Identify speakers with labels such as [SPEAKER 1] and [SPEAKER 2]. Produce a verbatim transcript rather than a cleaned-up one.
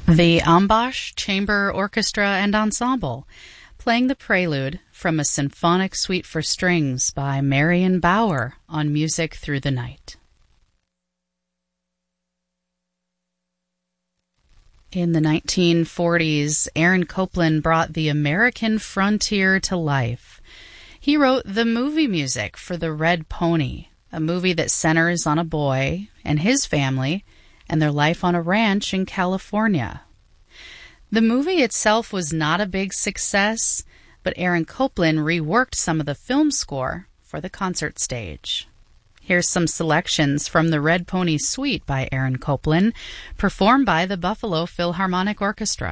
[SPEAKER 1] The Ambash Chamber Orchestra and Ensemble, playing the prelude from a symphonic suite for strings by Marion Bauer on Music Through the Night. In the nineteen forties, Aaron Copland brought the American frontier to life. He wrote the movie music for The Red Pony, a movie that centers on a boy and his family and their life on a ranch in California. The movie itself was not a big success, but Aaron Copland reworked some of the film score for the concert stage. Here's some selections from the Red Pony Suite by Aaron Copland, performed by the Buffalo Philharmonic Orchestra.